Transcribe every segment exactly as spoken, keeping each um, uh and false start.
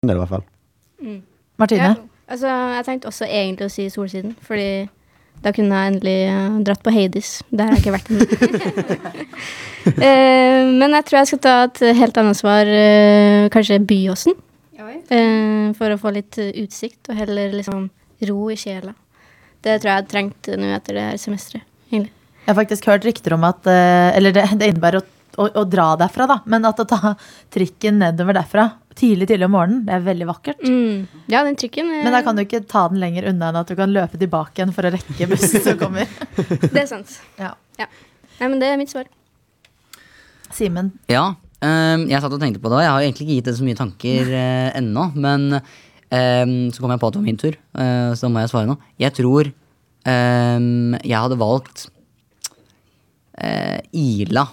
det i hvert fall. Mm. Martine? Ja, altså, jeg tenkte også egentlig å si Solsiden, fordi da kunne jeg endelig uh, dratt på Heidis. Der har jeg ikke vært ennå. uh, men jeg tror jeg skal ta et helt annet svar, uh, kanskje Byåsen. Uh, for å få litt uh, utsikt, og heller liksom ro i sjela. Det tror jeg jeg trengte nå etter det her semesteret, egentlig. Jeg har faktisk hørt rykter om at, uh, eller det, det innebærer å Å, å dra derfra da, men at å ta trikken nedover derfra tidlig, tidlig om morgenen, det er veldig vakkert. Mm. Ja, den trikken er... Men da kan du ikke ta den lenger unna enn at du kan løpe tilbake igjen for å rekke bussen som kommer. Det er sant. Ja. Ja. Nei, men det er mitt svar. Simen? Ja, um, jeg satt og tenkte på det, og jeg har egentlig ikke gitt det så mye tanker uh, ennå, men um, så kom jeg på at det var min tur, uh, så da må jeg svare nå. Jeg tror um, jeg hadde valgt uh, Ila.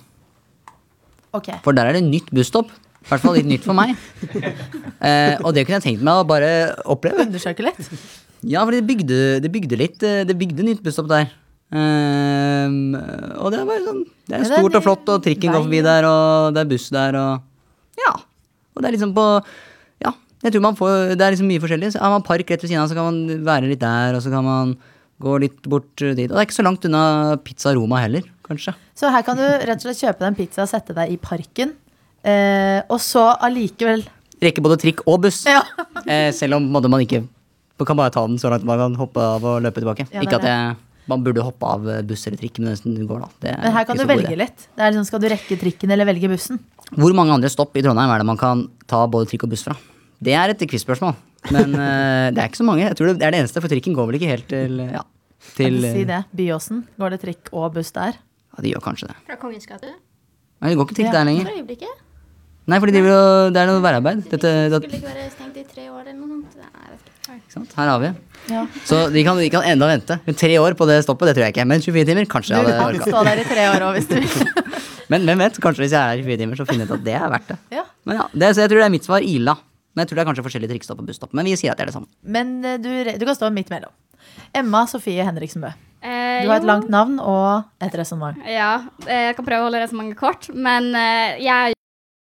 Okay. For der er det nytt busstopp. I hvert fall litt nytt for meg. eh, og det kunne jeg tenkt meg å bare oppleve. Undersøke litt. Ja, for det bygde, det bygde litt. Det bygde nytt busstopp der. Eh, og det er bare sånn det er Ja, det er stort og ny flott, og trikken går vei, forbi ja. der, og det er buss der, og ja. Og det er liksom på Ja, jeg tror man får det er liksom mye forskjellig. Så har man park rett ved siden av, så kan man være litt der, og så kan man gå litt bort dit. Og det er ikke så langt unna Pizza Roma heller, kanskje. Så her kan du rett og slett kjøpe deg en pizza og sette deg i parken, eh, og så allikevel... Rekke både trikk og buss. Ja. eh, selv om måtte man ikke man kan bare ta den så langt man kan hoppe av og løpe tilbake. Ja, ikke det er at jeg, man burde hoppe av buss eller trikk, men nesten går da. Det er Men her kan ikke du så god velge idé. litt. Det er liksom, skal du rekke trikken eller velge bussen? Hvor mange andre stopp i Trondheim er det man kan ta både trikk og buss fra? Det er et quiz-spørsmål. Men eh, det er ikke så mange. Jeg tror det er det eneste, for trikken går vel ikke helt til ja, til, Kan du si det? Byåsen? Går det trikk og buss der? Ja, de gjør kanskje det. Fra Kongens gate? Nei, det går ikke trikk Ja. der For lenger. øyeblikket? Nei, for de driver jo- det er noe værarbeid. Dette, det, Skulle ikke være stengt i tre år eller noe sånt? Nei, jeg vet ikke. ikke sant? Her har vi. Ja. Så de kan, de kan enda vente. Men tre år på det stoppet, det tror jeg ikke. Men tjuefire timer, kanskje Du jeg hadde kan orket. stå der i tre år også, hvis du vil. Men hvem vet, kanskje hvis jeg er her i tjuefire timer, så finner jeg ut at det er verdt det. Ja. Men ja, det, så jeg tror det er mitt svar, Ila. Men jeg tror det er kanskje forskjellige trikkstopp og busstopp. Men vi sier at det er det samme. Men eh, du, du kan stå midt mellom. Emma Sofie Henriksen Bø. Eh, Du har et jo. langt navn og et resonnement. Ja, eh, jeg kan prøve å holde det så mange kort, men eh, jeg